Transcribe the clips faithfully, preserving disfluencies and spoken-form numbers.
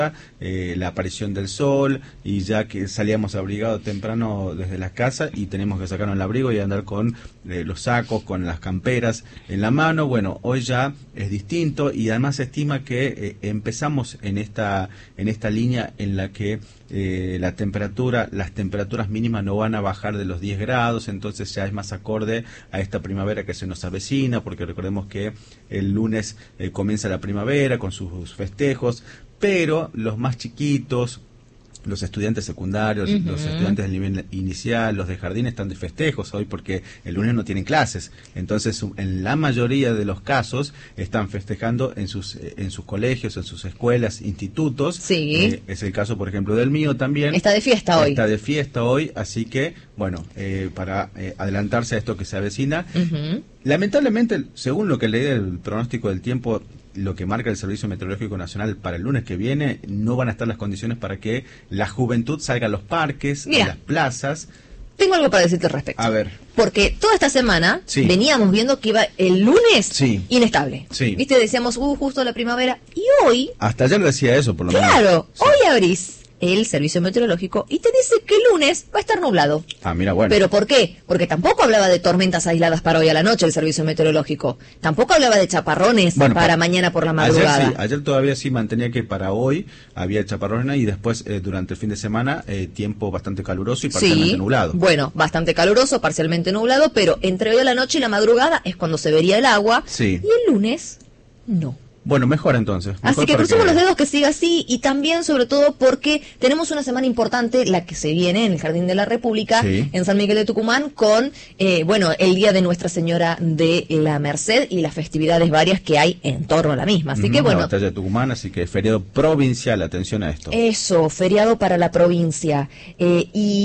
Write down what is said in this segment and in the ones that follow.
Eh, la aparición del sol, y ya que salíamos abrigados temprano desde las casas y tenemos que sacarnos el abrigo y andar con eh, los sacos, con las camperas en la mano. Bueno, hoy ya es distinto, y además se estima que eh, empezamos en esta en esta línea en la que eh, la temperatura, las temperaturas mínimas no van a bajar de los diez grados, entonces ya es más acorde a esta primavera que se nos avecina, porque recordemos que el lunes eh, comienza la primavera con sus festejos. Pero los más chiquitos, los estudiantes secundarios, uh-huh. los estudiantes del nivel inicial, los de jardín están de festejos hoy porque el lunes no tienen clases. Entonces, en la mayoría de los casos, están festejando en sus en sus colegios, en sus escuelas, institutos. Sí. Eh, es el caso, por ejemplo, del mío también. Está de fiesta hoy. Está de fiesta hoy, así que, bueno, eh, para eh, adelantarse a esto que se avecina. Uh-huh. Lamentablemente, según lo que leí del pronóstico del tiempo, lo que marca el Servicio Meteorológico Nacional para el lunes que viene, no van a estar las condiciones para que la juventud salga a los parques, Mira, a las plazas. Tengo algo para decirte al respecto. A ver. Porque toda esta semana sí. veníamos viendo que iba el lunes sí. inestable. Sí. ¿Viste? Decíamos, uh, justo la primavera. Y hoy... Hasta ayer decía eso, por lo menos. Claro, sí. hoy abrís el Servicio Meteorológico y te dice que el lunes va a estar nublado. Ah, mira, bueno. ¿Pero por qué? Porque tampoco hablaba de tormentas aisladas para hoy a la noche el Servicio Meteorológico. Tampoco hablaba de chaparrones bueno, para pa mañana por la madrugada. Ayer, sí, ayer todavía sí mantenía que para hoy había chaparrones y después eh, durante el fin de semana eh, tiempo bastante caluroso y parcialmente sí, nublado. Bueno, bastante caluroso, parcialmente nublado, pero entre hoy a la noche y la madrugada es cuando se vería el agua. Sí. Y el lunes, no. Bueno, mejor entonces. Mejor así que crucemos que... los dedos que siga así, y también sobre todo porque tenemos una semana importante, la que se viene en el Jardín de la República, sí. en San Miguel de Tucumán, con, eh, bueno, el Día de Nuestra Señora de la Merced y las festividades varias que hay en torno a la misma. Así mm, que bueno. La batalla de Tucumán, así que feriado provincial, atención a esto. Eso, feriado para la provincia. Eh,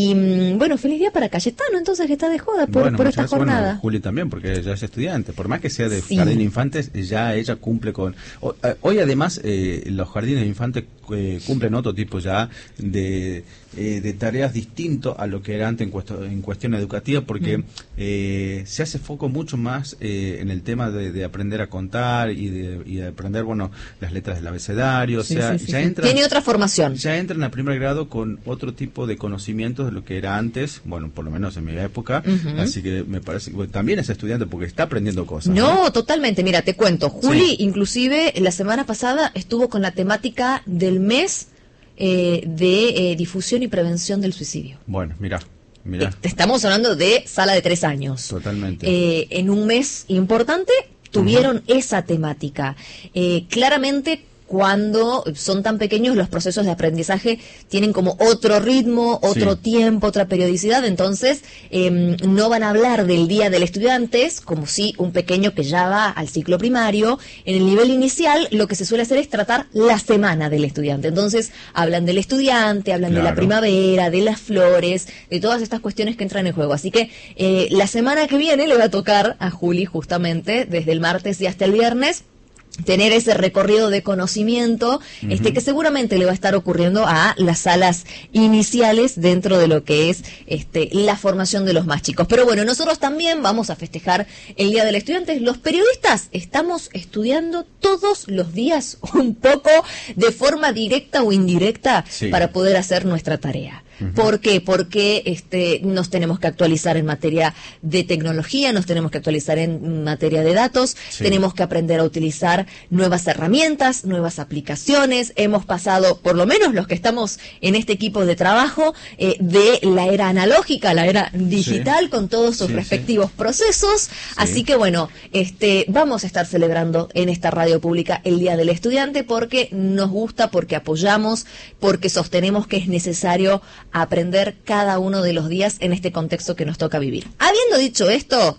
y bueno, feliz día para Cayetano, entonces, que está de joda por, bueno, por esta gracias, jornada. Bueno, Juli también, porque ella es estudiante, por más que sea de sí. Jardín de Infantes, ya ella cumple con... Hoy además eh, los jardines de infantes eh, cumplen otro tipo ya de, eh, de tareas distintos a lo que era antes en, cuesto, en cuestión educativa, porque mm. eh, se hace foco mucho más eh, en el tema de, de aprender a contar y de, y de aprender, bueno, las letras del abecedario. Sí, o sea, sí, sí, ya sí. entra, tiene otra formación. Ya entran a primer grado con otro tipo de conocimientos de lo que era antes, bueno, por lo menos en mi época, uh-huh. así que me parece que bueno, también es estudiante porque está aprendiendo cosas. No, ¿no? Totalmente, mira, te cuento, Juli, sí. inclusive la semana pasada estuvo con la temática del mes eh, de eh, difusión y prevención del suicidio. Bueno, mira. Mirá. Eh, estamos hablando de sala de tres años. Totalmente. Eh, en un mes importante tuvieron uh-huh. esa temática. Eh, claramente, cuando son tan pequeños, los procesos de aprendizaje tienen como otro ritmo, otro sí. tiempo, otra periodicidad. Entonces, eh, no van a hablar del Día del Estudiante, como si un pequeño que ya va al ciclo primario. En el nivel inicial, lo que se suele hacer es tratar la semana del estudiante. Entonces, hablan del estudiante, hablan claro. de la primavera, de las flores, de todas estas cuestiones que entran en juego. Así que, eh, la semana que viene le va a tocar a Juli, justamente, desde el martes y hasta el viernes, tener ese recorrido de conocimiento, uh-huh. este que seguramente le va a estar ocurriendo a las salas iniciales dentro de lo que es este la formación de los más chicos. Pero bueno, nosotros también vamos a festejar el Día del Estudiante. Los periodistas estamos estudiando todos los días un poco de forma directa o indirecta sí. para poder hacer nuestra tarea. Uh-huh. ¿Por qué? Porque este, nos tenemos que actualizar en materia de tecnología, nos tenemos que actualizar en materia de datos, sí. tenemos que aprender a utilizar nuevas herramientas, nuevas aplicaciones. Hemos pasado, por lo menos los que estamos en este equipo de trabajo, eh, de la era analógica a la era digital, sí. con todos sus sí, respectivos sí. procesos. Sí. Así que bueno, este, vamos a estar celebrando en esta radio pública el Día del Estudiante porque nos gusta, porque apoyamos, porque sostenemos que es necesario aprender cada uno de los días en este contexto que nos toca vivir. Habiendo dicho esto,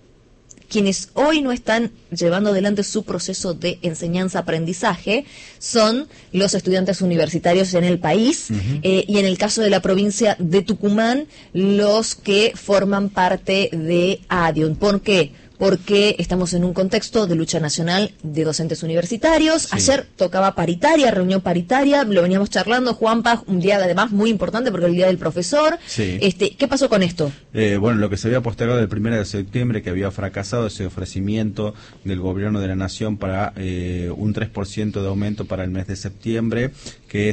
quienes hoy no están llevando adelante su proceso de enseñanza-aprendizaje son los estudiantes universitarios en el país uh-huh. eh, y en el caso de la provincia de Tucumán, los que forman parte de ADIUN. ¿Por qué? porque estamos en un contexto de lucha nacional de docentes universitarios. Sí. Ayer tocaba paritaria, reunión paritaria, lo veníamos charlando, Juanpa, un día además muy importante porque el día del profesor. Sí. Este, ¿qué pasó con esto? Eh, bueno, lo que se había postergado el primero de septiembre, que había fracasado ese ofrecimiento del gobierno de la nación para eh, un tres por ciento de aumento para el mes de septiembre, que